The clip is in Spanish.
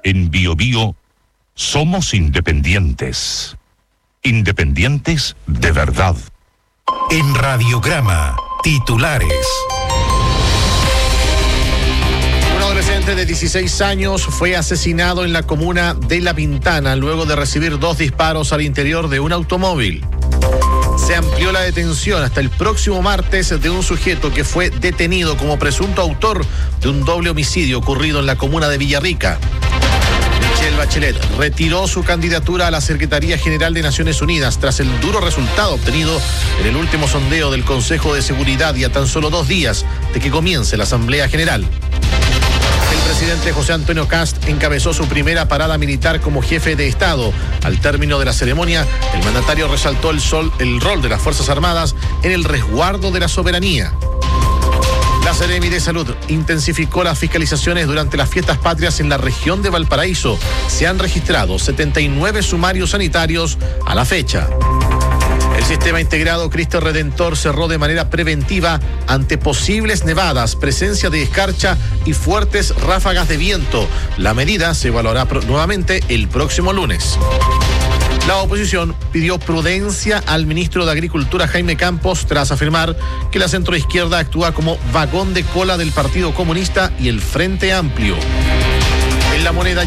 En BioBio somos independientes. Independientes de verdad. En Radiograma, titulares. Un adolescente de 16 años fue asesinado en la comuna de La Pintana luego de recibir 2 disparos al interior de un automóvil. Se amplió la detención hasta el próximo martes de un sujeto que fue detenido como presunto autor de un doble homicidio ocurrido en la comuna de Villarrica. Michelle Bachelet retiró su candidatura a la Secretaría General de Naciones Unidas tras el duro resultado obtenido en el último sondeo del Consejo de Seguridad y a tan solo 2 días de que comience la Asamblea General. El presidente José Antonio Kast encabezó su primera parada militar como jefe de Estado. Al término de la ceremonia, el mandatario resaltó el rol de las Fuerzas Armadas en el resguardo de la soberanía. La Seremi de Salud intensificó las fiscalizaciones durante las fiestas patrias en la región de Valparaíso. Se han registrado 79 sumarios sanitarios a la fecha. El sistema integrado Cristo Redentor cerró de manera preventiva ante posibles nevadas, presencia de escarcha y fuertes ráfagas de viento. La medida se evaluará nuevamente el próximo lunes. La oposición pidió prudencia al ministro de Agricultura Jaime Campos tras afirmar que la centroizquierda actúa como vagón de cola del Partido Comunista y el Frente Amplio. En La Moneda